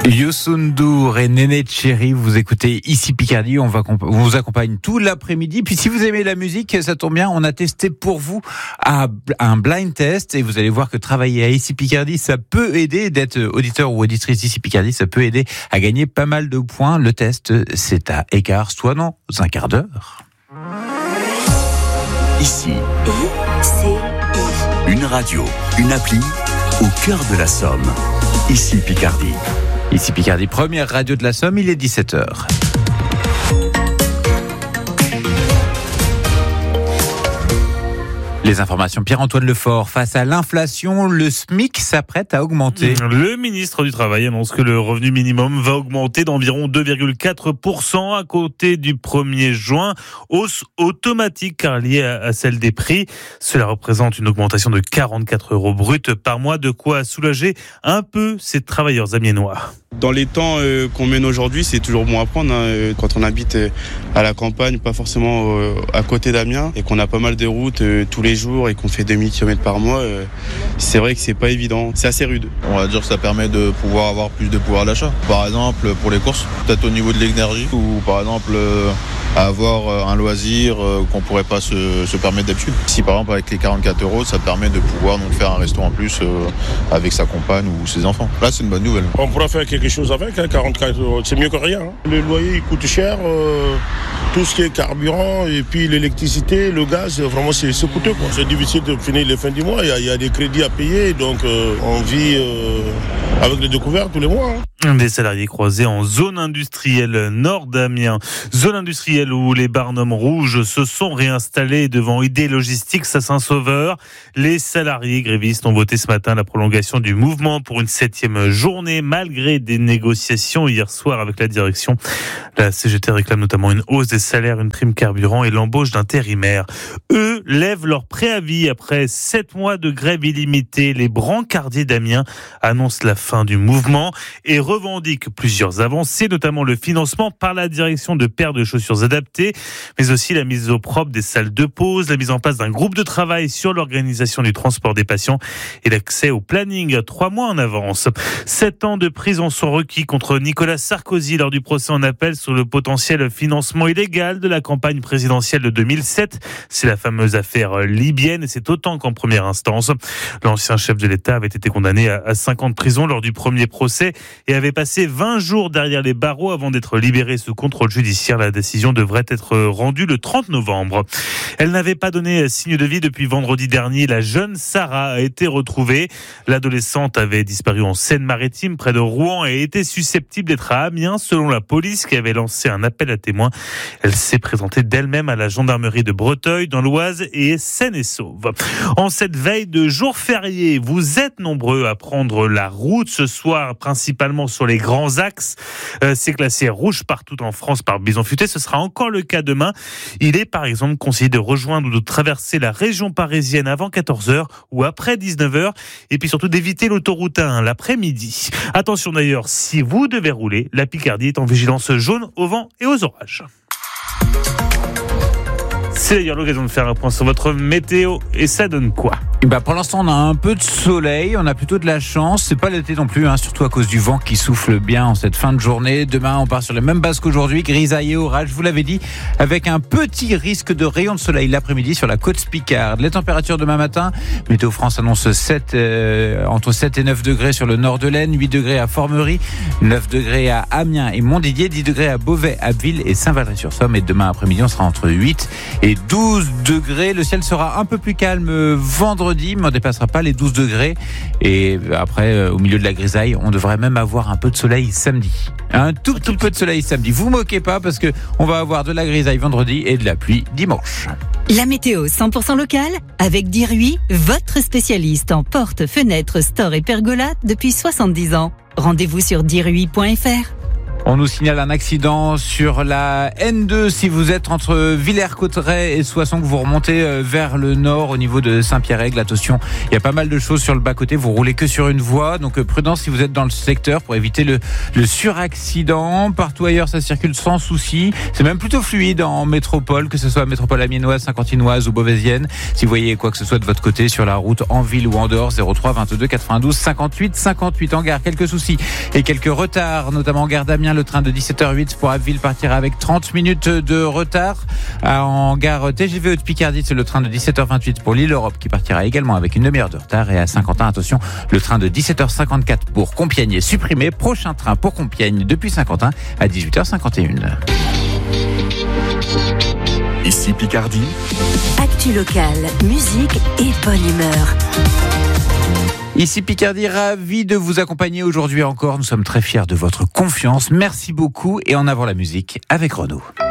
Youssou N'Dour et Néné Tchéri, vous écoutez ici Picardie, on vous accompagne tout l'après-midi. Puis si vous aimez la musique, ça tombe bien, on a testé pour vous un blind test et vous allez voir que travailler à ici Picardie, ça peut aider, d'être auditeur ou auditrice d'ici Picardie, ça peut aider à gagner pas mal de points. Le test, c'est à écart-toi dans un quart d'heure. Ici, une radio, une appli au cœur de la Somme. Ici Picardie. Ici Picardie, première radio de la Somme, il est 17h. Les informations, Pierre-Antoine Lefort. Face à l'inflation, le SMIC s'apprête à augmenter. Le ministre du Travail annonce que le revenu minimum va augmenter d'environ 2,4% à compter du 1er juin. Hausse automatique car liée à celle des prix. Cela représente une augmentation de 44 € brut par mois, de quoi soulager un peu ces travailleurs amiénois. Dans les temps qu'on mène aujourd'hui, c'est toujours bon à prendre. Quand on habite à la campagne, pas forcément à côté d'Amiens, et qu'on a pas mal de routes tous les jours et qu'on fait 2000 km par mois, c'est vrai que c'est pas évident. C'est assez rude. On va dire que ça permet de pouvoir avoir plus de pouvoir d'achat. Par exemple, pour les courses, peut-être au niveau de l'énergie, ou par exemple avoir un loisir qu'on pourrait pas se permettre d'habitude. Si par exemple avec les 44 €, ça permet de pouvoir donc faire un resto en plus avec sa compagne ou ses enfants. Là, c'est une bonne nouvelle. On pourra faire quelque chose avec, 44 €, c'est mieux que rien. Le loyer il coûte cher, tout ce qui est carburant et puis l'électricité, le gaz, vraiment c'est coûteux, quoi. C'est difficile de finir les fins du mois, il y a des crédits à payer, donc on vit avec les découvertes tous les mois. Des salariés croisés en zone industrielle nord d'Amiens. Zone industrielle où les barnums rouges se sont réinstallés devant ID Logistics à Saint-Sauveur. Les salariés grévistes ont voté ce matin la prolongation du mouvement pour une 7e journée, malgré des négociations hier soir avec la direction. La CGT réclame notamment une hausse des salaires, une prime carburant et l'embauche d'intérimaires. Eux lèvent leur préavis après 7 mois de grève illimitée. Les brancardiers d'Amiens annoncent la fin du mouvement et revendique plusieurs avancées, notamment le financement par la direction de paires de chaussures adaptées, mais aussi la mise au propre des salles de pause, la mise en place d'un groupe de travail sur l'organisation du transport des patients et l'accès au planning 3 mois en avance. 7 ans de prison sont requis contre Nicolas Sarkozy lors du procès en appel sur le potentiel financement illégal de la campagne présidentielle de 2007. C'est la fameuse affaire libyenne et c'est autant qu'en première instance. L'ancien chef de l'État avait été condamné à 5 ans de prison lors du premier procès et avait passé 20 jours derrière les barreaux avant d'être libéré sous contrôle judiciaire. La décision devrait être rendue le 30 novembre. Elle n'avait pas donné signe de vie depuis vendredi dernier. La jeune Sarah a été retrouvée. L'adolescente avait disparu en Seine-Maritime, près de Rouen, et était susceptible d'être à Amiens, selon la police qui avait lancé un appel à témoins. Elle s'est présentée d'elle-même à la gendarmerie de Breteuil, dans l'Oise, et est saine et sauve. En cette veille de jour férié, vous êtes nombreux à prendre la route ce soir, principalement sur les grands axes. C'est classé rouge partout en France par Bison Futé. Ce sera encore le cas demain. Il est par exemple conseillé de rejoindre ou de traverser la région parisienne avant 14h ou après 19h. Et puis surtout d'éviter l'autoroute 1 l'après-midi. Attention d'ailleurs, si vous devez rouler, la Picardie est en vigilance jaune au vent et aux orages. C'est d'ailleurs l'occasion de faire un point sur votre météo. Et ça donne quoi ? Pour l'instant, on a un peu de soleil, on a plutôt de la chance. C'est pas l'été non plus, surtout à cause du vent qui souffle bien en cette fin de journée. Demain, on part sur les mêmes bases qu'aujourd'hui, grisaille et orage, je vous l'avais dit, avec un petit risque de rayon de soleil l'après-midi sur la côte Picarde. Les températures demain matin, Météo France annonce entre 7 et 9 degrés sur le nord de l'Aisne, 8 degrés à Formerie, 9 degrés à Amiens et Montdidier, 10 degrés à Beauvais, Abbeville et Saint-Valery-sur-Somme. Et demain après-midi, on sera entre 8 et 12 degrés. Le ciel sera un peu plus calme vendredi, mais on ne dépassera pas les 12 degrés. Et après, au milieu de la grisaille, on devrait même avoir un peu de soleil samedi. Un tout peu de soleil samedi. Vous moquez pas parce que on va avoir de la grisaille vendredi et de la pluie dimanche. La météo 100% locale avec Dirui, votre spécialiste en portes, fenêtres, stores et pergolas depuis 70 ans. Rendez-vous sur dirui.fr. On nous signale un accident sur la N2 si vous êtes entre Villers-Cotterêts et Soissons, que vous remontez vers le nord au niveau de Saint-Pierre-Aigle. Attention, il y a pas mal de choses sur le bas-côté. Vous roulez que sur une voie, donc prudence si vous êtes dans le secteur pour éviter le suraccident. Partout ailleurs, ça circule sans souci. C'est même plutôt fluide en métropole, que ce soit métropole amiénoise, saint-quentinoise ou beauvaisienne. Si vous voyez quoi que ce soit de votre côté sur la route, en ville ou en dehors, 03 22 92 58 58. En gare, quelques soucis et quelques retards, notamment en gare d'Amiens. Le train de 17h08 pour Abbeville partira avec 30 minutes de retard. En gare TGV de Picardie, c'est le train de 17h28 pour l'île Europe qui partira également avec une demi-heure de retard. Et à Saint-Quentin, attention, le train de 17h54 pour Compiègne est supprimé. Prochain train pour Compiègne depuis Saint-Quentin à 18h51. Ici Picardie. Actu locale, musique et bonne humeur. Ici Picardie, ravi de vous accompagner aujourd'hui encore. Nous sommes très fiers de votre confiance. Merci beaucoup et en avant la musique avec Renaud.